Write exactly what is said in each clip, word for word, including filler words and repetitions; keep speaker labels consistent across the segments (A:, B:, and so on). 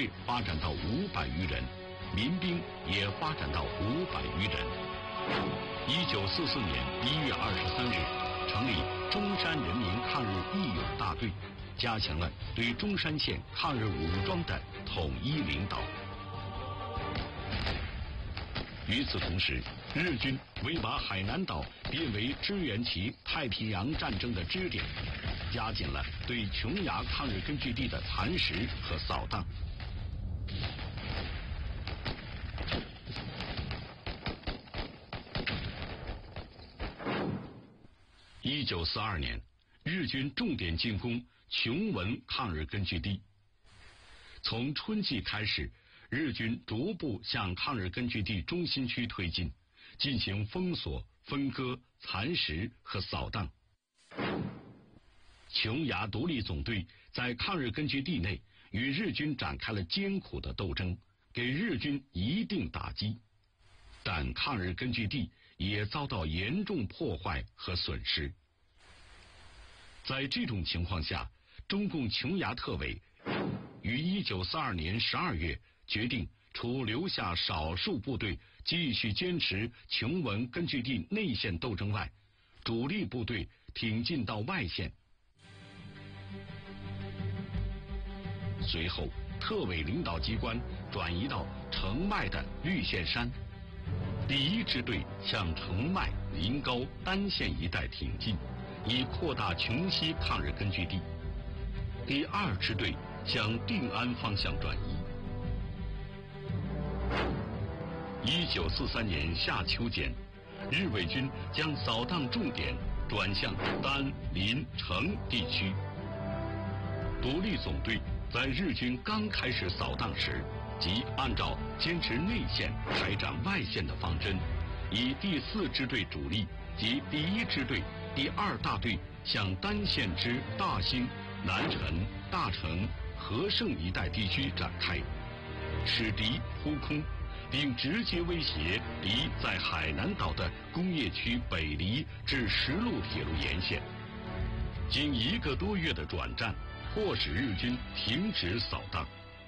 A: 队发展到五百余人，民兵也发展到五百余人。一九四四年一月二十三日，成立中山人民抗日义勇大队，加强了对中山县抗日武装的统一领导。与此同时，日军为把海南岛变为支援其太平洋战争的支点，加紧了对琼崖抗日根据地的蚕食和扫荡。一九四二年，日军重点进攻琼文抗日根据地。从春季开始，日军逐步向抗日根据地中心区推进，进行封锁、分割、蚕食和扫荡。琼崖独立总队在抗日根据地内与日军展开了艰苦的斗争，给日军一定打击，但抗日根据地也遭到严重破坏和损失。在这种情况下，中共琼崖特委于一九四二年十二月决定，除留下少数部队继续坚持琼文根据地内线斗争外，主力部队挺进到外线。随后，特委领导机关转移到城外的绿线山，第一支队向城外、临高、丹县一带挺进，以扩大琼西抗日根据地。第二支队向定安方向转移。一九四三年夏秋间，日伪军将扫荡重点转向丹、临、城地区。独立总队在日军刚开始扫荡时，即按照坚持内线、开展外线的方针，以第四支队主力及第一支队、第二大队向丹县之大兴、南陈、大城、和盛一带地区展开，使敌扑空，并直接威胁敌在海南岛的工业区北离至石路铁路沿线。经一个多月的转战，迫使日军停止扫荡。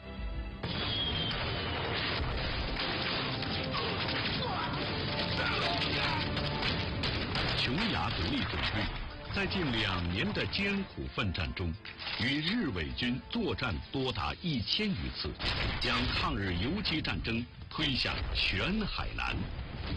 A: 琼崖独立总队在近两年的艰苦奋战中，与日伪军作战多达一千余次，将抗日游击战争推向全海南。